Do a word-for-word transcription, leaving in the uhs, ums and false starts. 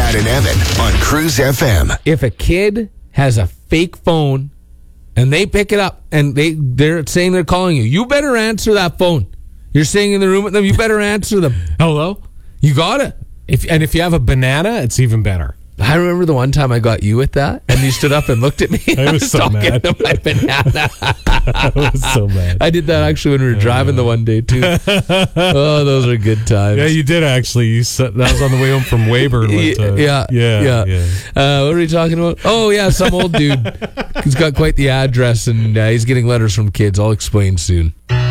Brad and Evan on Cruise F M. If a kid has a fake phone and they pick it up and they, they're saying they're calling you, you better answer that phone. You're sitting in the room with them, you better answer them. Hello? You got it. If And if you have a banana, it's even better. I remember the one time I got you with that, and you stood up and looked at me. I was so talking mad. to my banana. I was so mad. I did that actually when we were driving the one day too. Oh, those are good times. Yeah, you did actually. You said that was on the way home from Weyburn. With, uh, yeah, yeah, yeah. yeah. Uh, what are we talking about? Oh, yeah, some old dude. He's got quite the address, and uh, he's getting letters from kids. I'll explain soon.